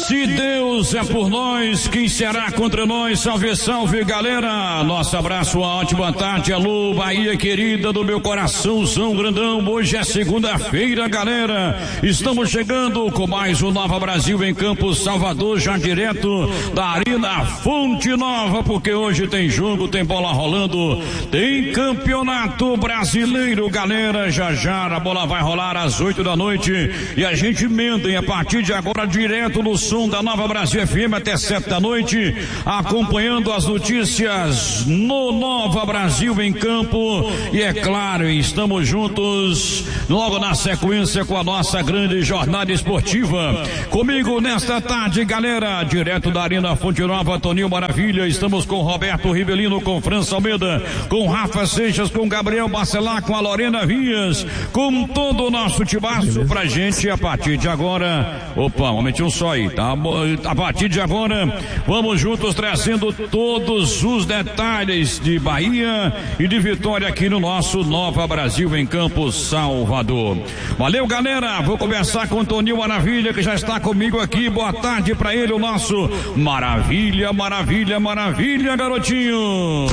Se Deus é por nós, quem será contra nós? Salve, salve, galera. Nosso abraço, uma ótima tarde. Alô, Bahia querida do meu coraçãozão grandão. Hoje é segunda-feira, galera. Estamos chegando com mais um Nova Brasil em Campos, Salvador, já direto da Arena Fonte Nova, porque hoje tem jogo, tem bola rolando, tem campeonato brasileiro, galera. Já a bola vai rolar às 8 da noite e a gente emenda a partir de agora direto no som da Nova Brasil FM até 7 da noite, acompanhando as notícias no Nova Brasil em Campo. E é claro, estamos juntos logo na sequência com a nossa grande jornada esportiva. Comigo nesta tarde, galera, direto da Arena Fonte Nova, Toninho Maravilha. Estamos com Roberto Rivelino, com França Almeida, com Rafa Seixas, com Gabriel Bacelar, com a Lorena Vias, com todo o nosso timaço pra gente a partir de agora. Opa, aumente um só aí, tá? A partir de agora, vamos juntos trazendo todos os detalhes de Bahia e de Vitória aqui no nosso Nova Brasil em Campos, Salvador. Valeu, galera. Vou conversar com o Toninho Maravilha, que já está comigo aqui. Boa tarde pra ele, o nosso Maravilha, Maravilha, Maravilha, garotinho.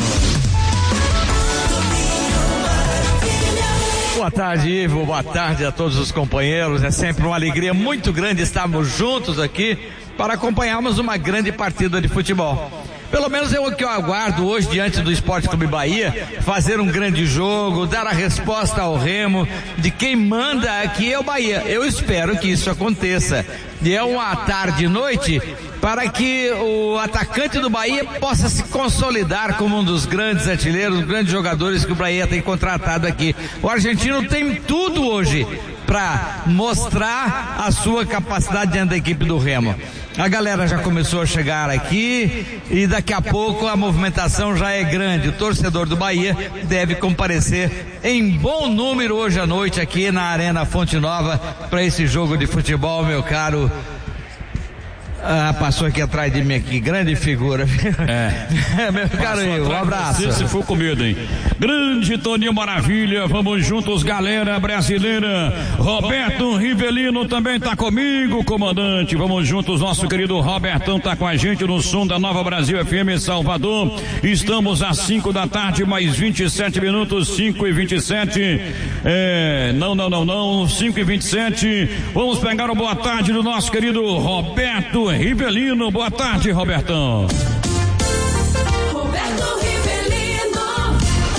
Boa tarde, Ivo, boa tarde a todos os companheiros. É sempre uma alegria muito grande estarmos juntos aqui para acompanharmos uma grande partida de futebol. Pelo menos é o que eu aguardo hoje diante do Esporte Clube Bahia, fazer um grande jogo, dar a resposta ao Remo, de quem manda aqui é o Bahia. Eu espero que isso aconteça. E é uma tarde e noite para que o atacante do Bahia possa se consolidar como um dos grandes artilheiros, dos grandes jogadores que o Bahia tem contratado aqui. O argentino tem tudo hoje para mostrar a sua capacidade dentro da equipe do Remo. A galera já começou a chegar aqui e daqui a pouco a movimentação já é grande. O torcedor do Bahia deve comparecer em bom número hoje à noite aqui na Arena Fonte Nova para esse jogo de futebol, meu caro. Passou aqui atrás de mim aqui, grande figura. Meu caro, um abraço. Se for com medo, hein? Grande Toninho Maravilha, vamos juntos, galera brasileira. Roberto Rivelino também tá comigo, comandante. Vamos juntos, nosso querido Robertão tá com a gente no som da Nova Brasil FM Salvador. Estamos às 5 da tarde, mais 27 minutos, 5:27. Não, 5:27. Vamos pegar o boa tarde do nosso querido Roberto Rivelino. Boa tarde, Robertão. Roberto Rivelino.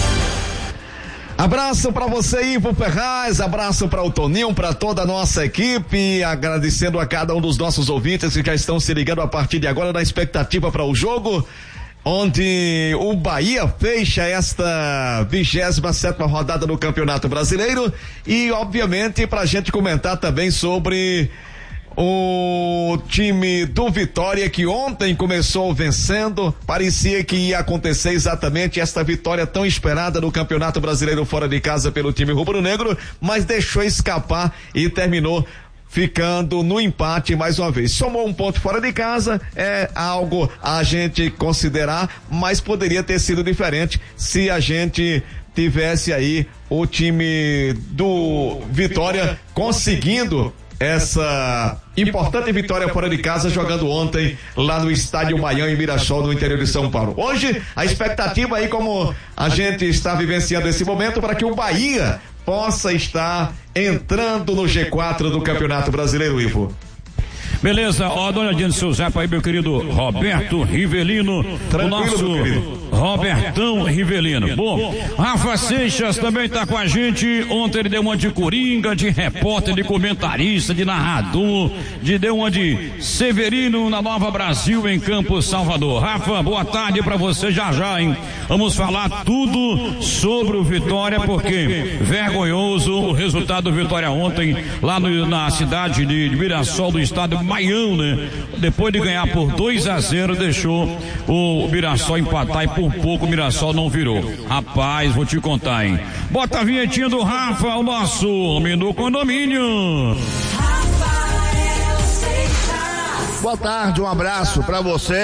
Abraço para você, Ivo Ferraz, abraço para o Toninho, para toda a nossa equipe, agradecendo a cada um dos nossos ouvintes que já estão se ligando a partir de agora na expectativa para o jogo, onde o Bahia fecha esta 27ª rodada do Campeonato Brasileiro e, obviamente, pra gente comentar também sobre o time do Vitória, que ontem começou vencendo, parecia que ia acontecer exatamente esta vitória tão esperada no Campeonato Brasileiro fora de casa pelo time rubro-negro, mas deixou escapar e terminou ficando no empate mais uma vez. Somou um ponto fora de casa, é algo a gente considerar, mas poderia ter sido diferente se a gente tivesse aí o time do Vitória conseguindo essa importante vitória fora de casa, jogando ontem lá no Estádio Maião em Mirassol, no interior de São Paulo. Hoje, a expectativa aí, como a gente está vivenciando esse momento, para que o Bahia possa estar entrando no G4 do Campeonato Brasileiro, Ivo. Beleza, ó, dona Dina, seu Zé, aí, meu querido Roberto Rivelino, o nosso Robertão Rivelino. Bom, Rafa Seixas também tá com a gente. Ontem ele deu uma de coringa, de repórter, de comentarista, de narrador, deu uma de Severino na Nova Brasil em Campos, Salvador. Rafa, boa tarde pra você já, hein? Vamos falar tudo sobre o Vitória, porque vergonhoso o resultado do Vitória ontem, lá na cidade de Mirassol, do estado Maião, né? Depois de ganhar por 2-0, deixou o Mirassol empatar e por pouco o Mirassol não virou. Rapaz, vou te contar, hein? Bota a vinhetinha do Rafa, o nosso homem do condomínio. Boa tarde, um abraço pra você,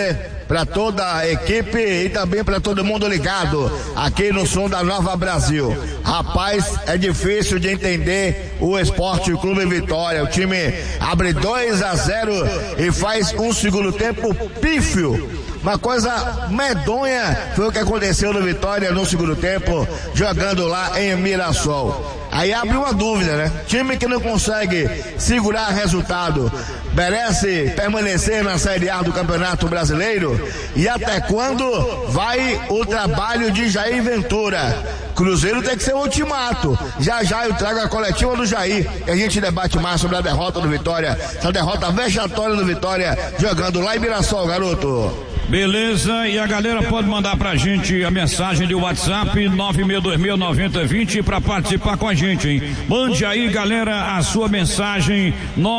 para toda a equipe e também para todo mundo ligado aqui no som da Nova Brasil. Rapaz, é difícil de entender o Esporte Clube Vitória. O time abre 2-0 e faz um segundo tempo pífio. Uma coisa medonha foi o que aconteceu no Vitória no segundo tempo, jogando lá em Mirassol. Aí abre uma dúvida, né? Time que não consegue segurar resultado, merece permanecer na Série A do Campeonato Brasileiro? E até quando vai o trabalho de Jair Ventura? Cruzeiro tem que ser o ultimato. Já eu trago a coletiva do Jair e a gente debate mais sobre a derrota do Vitória, essa derrota vexatória do Vitória, jogando lá em Mirassol, garoto. Beleza, e a galera pode mandar pra gente a mensagem de WhatsApp 96269020 pra participar com a gente, hein? Mande aí, galera, a sua mensagem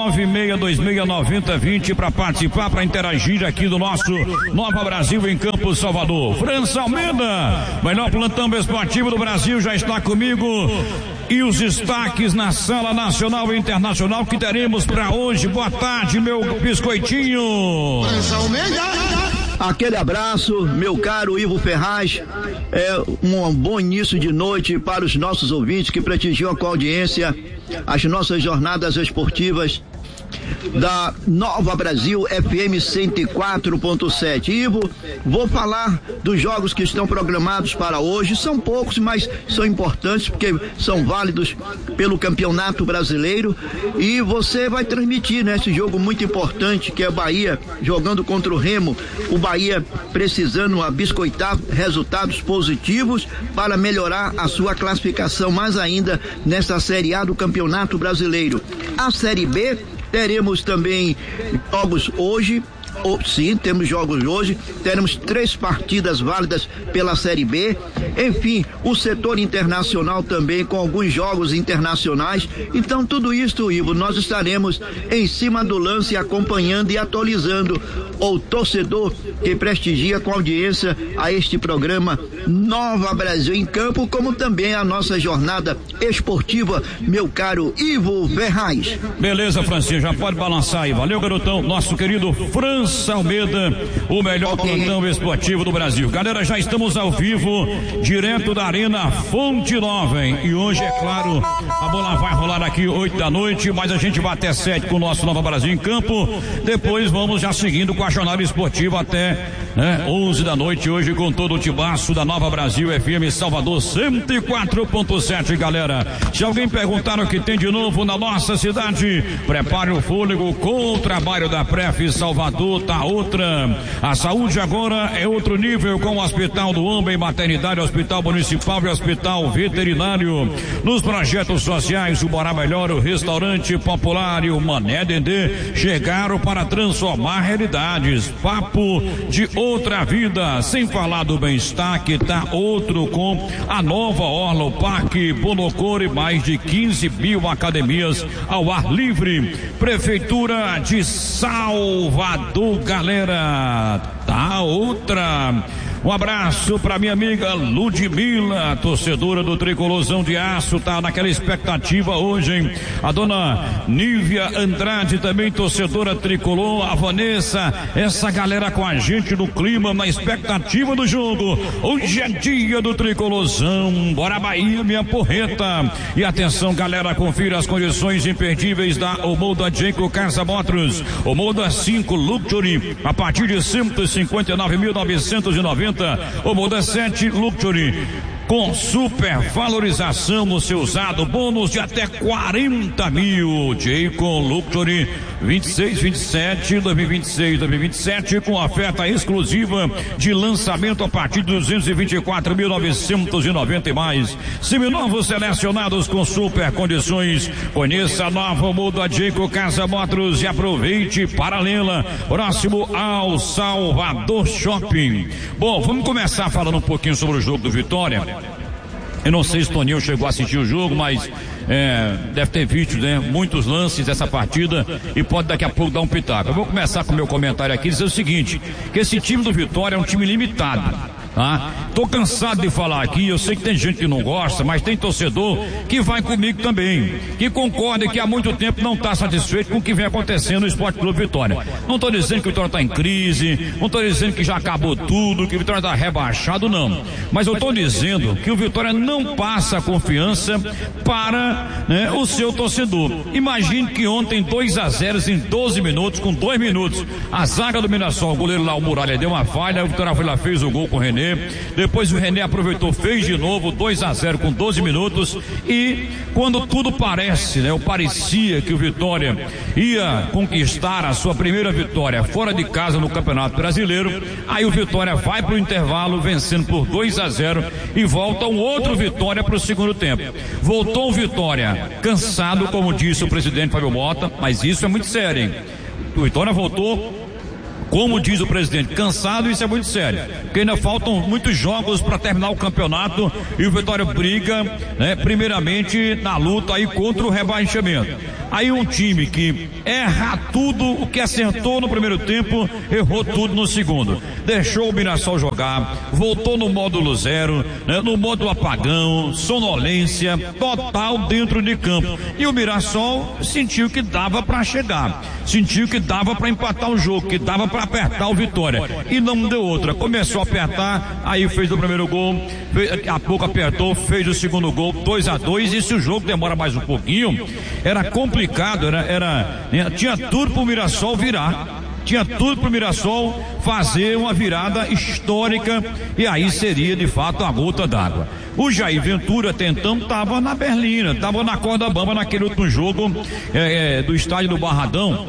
96269020 pra participar, pra interagir aqui do nosso Nova Brasil em Campos, Salvador. França Almeida, melhor plantão esportivo do Brasil, já está comigo. E os destaques na Sala Nacional e Internacional que teremos pra hoje. Boa tarde, meu biscoitinho. França Almeida. Aquele abraço, meu caro Ivo Ferraz, um bom início de noite para os nossos ouvintes que prestigiam com a audiência as nossas jornadas esportivas da Nova Brasil FM 104.7. Ivo, vou falar dos jogos que estão programados para hoje. São poucos, mas são importantes porque são válidos pelo Campeonato Brasileiro, e você vai transmitir, né, esse jogo muito importante que é o Bahia jogando contra o Remo. O Bahia precisando biscoitar resultados positivos para melhorar a sua classificação mais ainda nessa Série A do Campeonato Brasileiro. A Série B, teremos também jogos hoje. Sim, temos jogos hoje, teremos 3 partidas válidas pela Série B. Enfim, o setor internacional também com alguns jogos internacionais. Então tudo isso, Ivo, nós estaremos em cima do lance, acompanhando e atualizando o torcedor que prestigia com audiência a este programa Nova Brasil em Campo, como também a nossa jornada esportiva, meu caro Ivo Ferraz. Beleza, Francisco, já pode balançar aí. Valeu, garotão, nosso querido França Almeida, o melhor plantão esportivo do Brasil. Galera, já estamos ao vivo, direto da Arena Fonte Nova, hein? E hoje, é claro, a bola vai rolar aqui 8 da noite, mas a gente vai até 7 com o nosso Nova Brasil em Campo. Depois vamos já seguindo com a jornada esportiva até 11 da noite, hoje com todo o tibaço da Nova Brasil FM Salvador 104.7, galera. Se alguém perguntar o que tem de novo na nossa cidade, prepare o fôlego com o trabalho da Pref Salvador. Tá outra. A saúde agora é outro nível com o Hospital do Homem, Maternidade, Hospital Municipal e Hospital Veterinário. Nos projetos sociais, o Morar Melhor, o Restaurante Popular e o Mané Dendê chegaram para transformar realidades. Papo de outra vida, sem falar do bem-estar que tá outro com a nova orla, o Parque Bonocore, mais de 15 mil academias ao ar livre. Prefeitura de Salvador, galera, tá outra. Um abraço pra minha amiga Ludmila, torcedora do Tricolorzão de Aço, tá naquela expectativa hoje, hein? A dona Nívia Andrade, também torcedora tricolor, a Vanessa, essa galera com a gente no clima, na expectativa do jogo. Hoje é dia do Tricolorzão, bora Bahia, minha porreta. E atenção, galera, confira as condições imperdíveis da Omoda Jayco Casa Motors. Omoda 5 Luxury, a partir de 159.990. O Moda 7 Luxury com super valorização no seu usado, bônus de até 40 mil. Jayco Luxury 2027 com oferta exclusiva de lançamento a partir de 224.990 e mais. Seminovos selecionados com super condições. Conheça a nova Moda Jayco Casa Motors e aproveite paralela, próximo ao Salvador Shopping. Bom, vamos começar falando um pouquinho sobre o jogo do Vitória. Eu não sei se o Toninho chegou a assistir o jogo, mas deve ter visto, né, muitos lances dessa partida e pode daqui a pouco dar um pitaco. Eu vou começar com o meu comentário aqui e dizer o seguinte, que esse time do Vitória é um time limitado. Tá? Tô cansado de falar aqui, eu sei que tem gente que não gosta, mas tem torcedor que vai comigo também, que concorda que há muito tempo não está satisfeito com o que vem acontecendo no Esporte Clube Vitória. Não estou dizendo que o Vitória está em crise, não estou dizendo que já acabou tudo, que o Vitória está rebaixado, não. Mas eu estou dizendo que o Vitória não passa confiança para, né, o seu torcedor. Imagine que ontem 2-0 em 12 minutos, com 2 minutos, a zaga do Mirassol, o goleiro lá, o Muralha, deu uma falha, o Vitória foi lá, fez o gol com o René. Depois o René aproveitou, fez de novo 2-0 com 12 minutos e quando tudo parece, né, ou parecia que o Vitória ia conquistar a sua primeira vitória fora de casa no Campeonato Brasileiro, aí o Vitória vai para o intervalo vencendo por 2-0 e volta um outro Vitória para o segundo tempo. Voltou o Vitória cansado, como disse o presidente Fábio Mota, mas isso é muito sério, hein? O Vitória voltou, como diz o presidente, cansado, isso é muito sério, porque ainda faltam muitos jogos para terminar o campeonato e o Vitória briga, né, primeiramente na luta aí contra o rebaixamento. Aí um time que erra tudo o que acertou no primeiro tempo, errou tudo no segundo. Deixou o Mirassol jogar, voltou no módulo 0, né, no módulo apagão, sonolência total dentro de campo. E o Mirassol sentiu que dava para chegar, sentiu que dava para empatar o jogo, que dava para apertar o Vitória. E não deu outra. Começou a apertar, aí fez o primeiro gol, daqui a pouco apertou, fez o segundo gol, 2-2. E se o jogo demora mais um pouquinho, era complicado, tinha tudo pro Mirassol virar. Tinha tudo pro Mirassol fazer uma virada histórica e aí seria de fato a gota d'água. O Jair Ventura tentando tava na berlina, tava na corda bamba naquele último jogo do estádio do Barradão.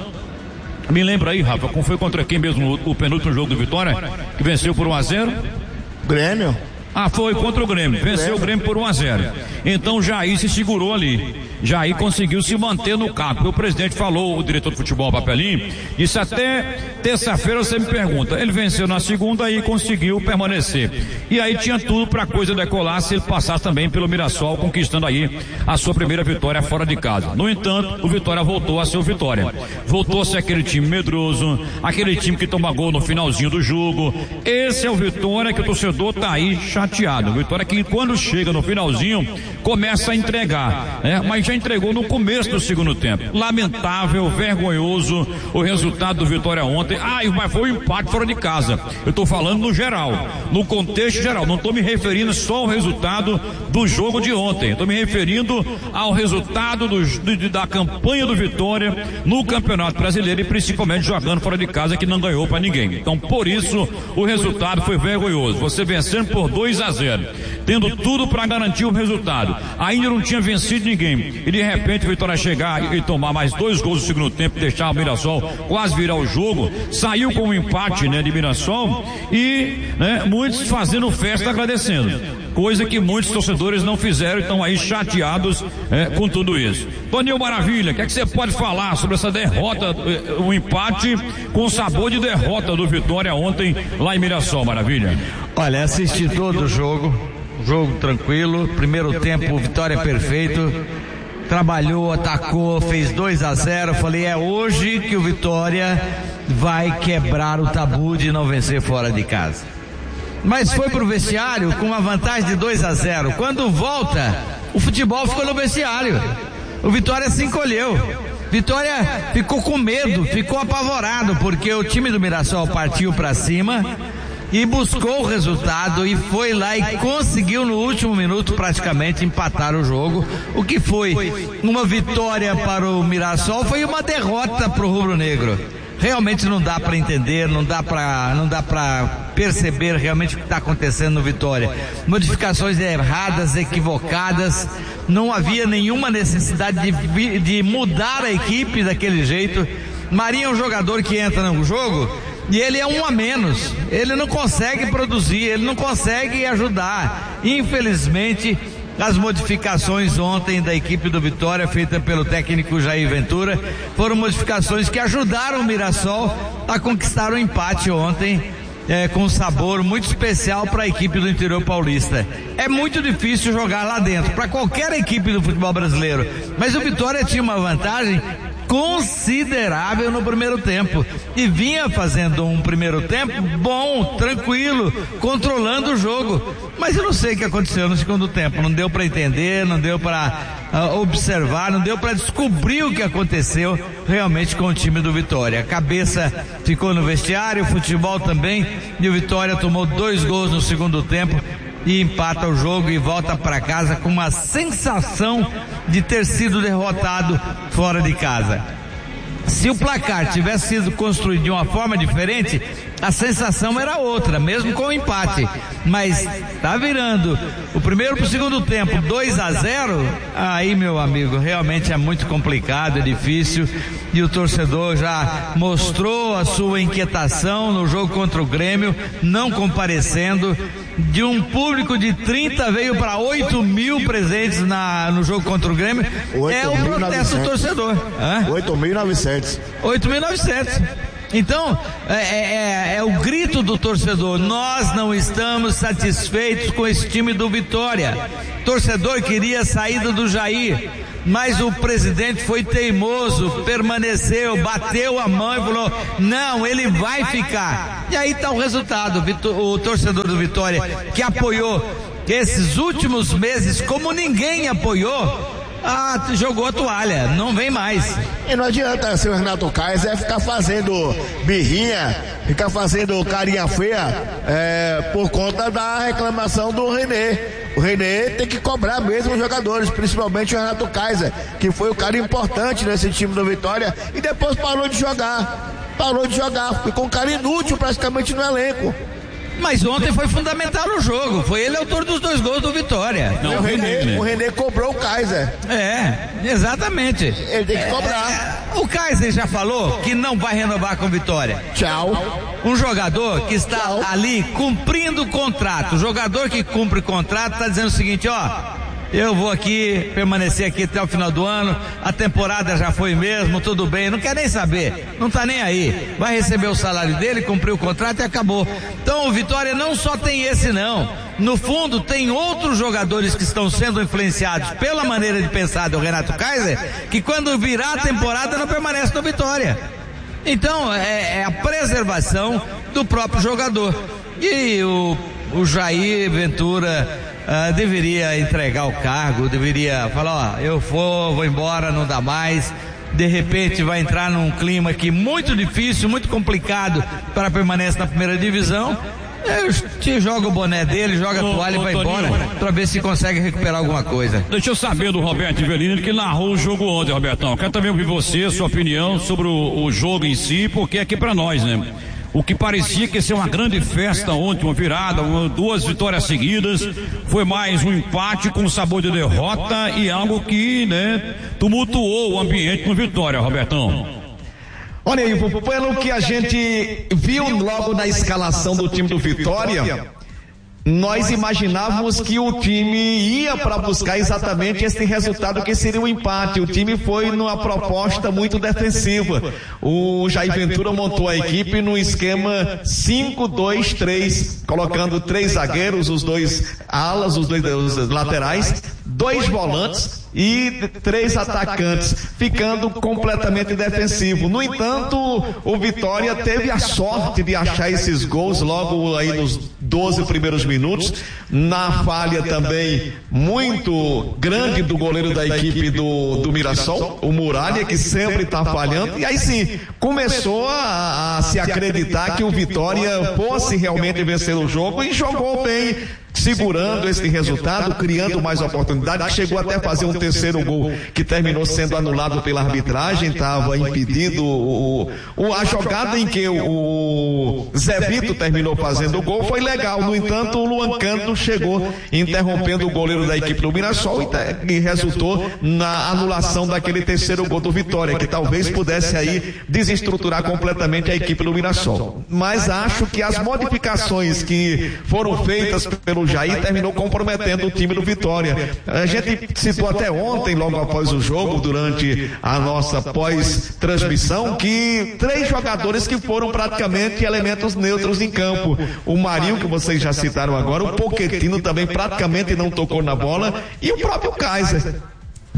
Me lembra aí, Rafa, como foi contra quem mesmo o penúltimo jogo do Vitória, que venceu por 1-0? Grêmio. Foi contra o Grêmio, venceu o Grêmio por 1-0. Então Jair se segurou ali, Jair conseguiu se manter no cargo. O presidente falou, o diretor de futebol Papelinho, disse até terça-feira você me pergunta, ele venceu na segunda e conseguiu permanecer. E aí tinha tudo para a coisa decolar se ele passasse também pelo Mirassol, conquistando aí a sua primeira vitória fora de casa. No entanto, o Vitória voltou a ser o Vitória. Voltou a ser aquele time medroso, aquele time que toma gol no finalzinho do jogo. Esse é o Vitória que o torcedor tá aí chateado. O Vitória que quando chega no finalzinho começa a entregar, né? Mas já entregou no começo do segundo tempo. Lamentável, vergonhoso o resultado do Vitória ontem. Mas foi um empate fora de casa. Eu tô falando no geral, no contexto geral. Não tô me referindo só ao resultado do jogo de ontem. Tô me referindo ao resultado da campanha do Vitória no Campeonato Brasileiro e principalmente jogando fora de casa, que não ganhou para ninguém. Então por isso o resultado foi vergonhoso. Você vencendo por 2-0, tendo tudo para garantir o resultado, ainda não tinha vencido ninguém e de repente o Vitória chegar e tomar mais 2 gols no segundo tempo, deixar o Mirassol quase virar o jogo, saiu com um empate, né, de Mirassol e, né, muitos fazendo festa agradecendo, coisa que muitos torcedores não fizeram e estão aí chateados com tudo isso. Toninho Maravilha, o que é que você pode falar sobre essa derrota, o empate com sabor de derrota do Vitória ontem lá em Mirassol, Maravilha? Olha, assisti todo o jogo tranquilo, primeiro tempo, Vitória perfeito, trabalhou, atacou, fez 2-0, falei, é hoje que o Vitória vai quebrar o tabu de não vencer fora de casa. Mas foi pro vestiário com uma vantagem de 2-0, quando volta, o futebol ficou no vestiário, o Vitória se encolheu, Vitória ficou com medo, ficou apavorado, porque o time do Mirassol partiu pra cima e buscou o resultado e foi lá e conseguiu no último minuto praticamente empatar o jogo. O que foi uma vitória para o Mirassol foi uma derrota para o Rubro Negro. Realmente não dá para entender, não dá para perceber realmente o que está acontecendo no Vitória. Modificações erradas, equivocadas, não havia nenhuma necessidade de mudar a equipe daquele jeito. Marinho é um jogador que entra no jogo e ele é um a menos, ele não consegue produzir, ele não consegue ajudar. Infelizmente, as modificações ontem da equipe do Vitória, feita pelo técnico Jair Ventura, foram modificações que ajudaram o Mirassol a conquistar o empate ontem, com um sabor muito especial para a equipe do interior paulista. É muito difícil jogar lá dentro, para qualquer equipe do futebol brasileiro, mas o Vitória tinha uma vantagem considerável no primeiro tempo e vinha fazendo um primeiro tempo bom, tranquilo, controlando o jogo, mas eu não sei o que aconteceu no segundo tempo, não deu para entender, não deu para observar, não deu para descobrir o que aconteceu realmente com o time do Vitória. A cabeça ficou no vestiário, o futebol também, e o Vitória tomou 2 gols no segundo tempo e empata o jogo e volta para casa com uma sensação de ter sido derrotado fora de casa. Se o placar tivesse sido construído de uma forma diferente, a sensação era outra, mesmo com o empate. Mas tá virando o primeiro pro segundo tempo 2-0, aí, meu amigo, realmente é muito complicado, é difícil, e o torcedor já mostrou a sua inquietação no jogo contra o Grêmio, não comparecendo. De um público de 30 veio para 8 mil presentes no jogo contra o Grêmio. É o protesto do torcedor. 8.900. 8.900. Então, é o grito do torcedor: nós não estamos satisfeitos com esse time do Vitória. O torcedor queria a saída do Jair, mas o presidente foi teimoso, permaneceu, bateu a mão e falou: não, ele vai ficar. E aí está o resultado. O torcedor do Vitória, que apoiou esses últimos meses como ninguém apoiou, jogou a toalha, não vem mais. E não adianta ser o Renato Kaiser ficar fazendo birrinha, ficar fazendo carinha feia por conta da reclamação do René. O René tem que cobrar mesmo os jogadores, principalmente o Renato Kaiser, que foi o cara importante nesse time do Vitória, e depois parou de jogar, ficou um cara inútil praticamente no elenco. Mas ontem foi fundamental no jogo, foi ele autor dos 2 gols do Vitória. Não, o René cobrou o Kaiser. Exatamente. Ele tem que cobrar. O Kaiser já falou que não vai renovar com o Vitória. Tchau. Um jogador que está ali cumprindo o contrato, o jogador que cumpre o contrato está dizendo o seguinte: eu vou permanecer aqui até o final do ano, a temporada já foi mesmo, tudo bem, não quer nem saber, não tá nem aí, vai receber o salário dele, cumpriu o contrato e acabou. Então o Vitória não só tem esse não, no fundo tem outros jogadores que estão sendo influenciados pela maneira de pensar do Renato Kaiser, que quando virar a temporada não permanece no Vitória. Então é a preservação do próprio jogador. E o Jair Ventura deveria entregar o cargo, deveria falar: eu vou embora, não dá mais. De repente vai entrar num clima aqui muito difícil, muito complicado para a permanência na primeira divisão. Joga o boné dele, joga a toalha e vai embora para ver se consegue recuperar alguma coisa. Deixa eu saber do Roberto Ivelino, que narrou o jogo ontem, Robertão. Quero também ouvir você, sua opinião sobre o jogo em si, porque aqui para nós, né? O que parecia que ia ser uma grande festa ontem, uma virada, 2 vitórias seguidas, foi mais um empate com sabor de derrota e algo que, tumultuou o ambiente no Vitória, Robertão. Olha aí, pelo que a gente viu logo na escalação do time do Vitória, nós imaginávamos que o time ia para buscar exatamente esse resultado, que seria o empate. O time foi numa proposta muito defensiva. O Jair Ventura montou a equipe no esquema 5-2-3, colocando 3 zagueiros, os 2 alas, os 2 laterais, 2 volantes e 3 atacantes, ficando completamente defensivo. No entanto, o Vitória teve a sorte de achar esses gols logo aí nos 12 primeiros minutos, na falha também muito grande do goleiro da equipe do Mirassol, o Muralha, que sempre está falhando, e aí sim, começou a se acreditar que o Vitória fosse realmente vencer o jogo, e jogou bem, segurando esse resultado, criando mais oportunidades, chegou até a fazer um terceiro gol que terminou sendo anulado pela arbitragem, estava impedido a jogada em que o Zé Vito terminou fazendo o gol foi legal. No entanto, o Luan Canto chegou interrompendo o goleiro da equipe do Mirassol e resultou na anulação daquele terceiro gol do Vitória, que talvez pudesse aí desestruturar completamente a equipe do Mirassol. Mas acho que as modificações que foram feitas pelo Jair terminou comprometendo o time do Vitória. A gente citou até ontem, logo após o jogo, durante a nossa pós-transmissão, que 3 jogadores que foram praticamente elementos neutros em campo. O Marinho, que vocês já citaram agora, o Pochettino também praticamente não tocou na bola, e o próprio Kaiser,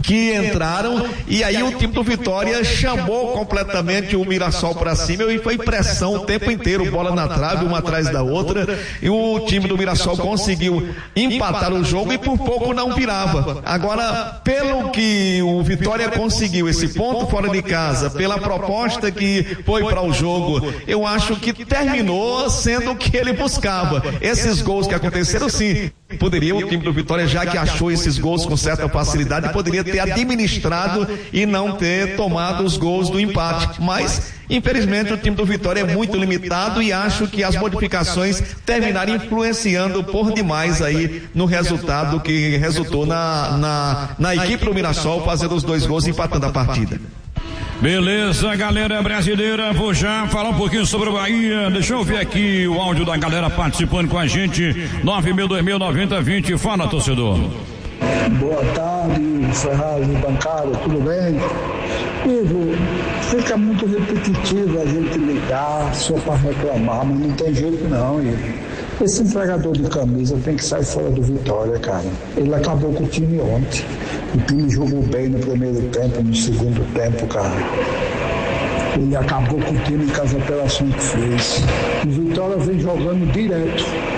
que entraram, e aí o time do Vitória chamou completamente o Mirassol para cima e foi pressão o tempo inteiro, bola na trave, uma atrás da outra, e o time do Mirassol conseguiu empatar o jogo e por pouco não virava. Agora, pelo que o Vitória conseguiu esse ponto fora de casa, pela proposta que foi para o jogo, eu acho que terminou sendo o que ele buscava. Esses gols que aconteceram, sim, poderia o time do Vitória, já que achou esses gols com certa facilidade, poderia ter administrado e não ter tomado os gols do empate, mas infelizmente o time do Vitória é muito limitado e acho que as modificações terminaram influenciando por demais aí no resultado que resultou na equipe do Mirassol fazendo os 2 gols e empatando a partida. Beleza, galera brasileira, vou já falar um pouquinho sobre o Bahia. Deixa eu ver aqui o áudio da galera participando com a gente. 9.000-2020. Fala, torcedor. Boa tarde, Ferraz e bancada, tudo bem? Ivo, fica muito repetitivo a gente ligar só para reclamar, mas não tem jeito não, Ivo. Esse entregador de camisa tem que sair fora do Vitória, cara. Ele acabou com o time ontem. O time jogou bem no primeiro tempo, no segundo tempo, cara. Ele acabou com o time com as operações que fez. O Vitória vem jogando direto.